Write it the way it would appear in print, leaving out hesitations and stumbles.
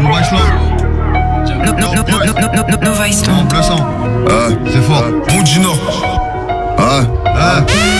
Nova Island. Nova Island. En plaçant. C'est fort. Bon du Nord. Ah.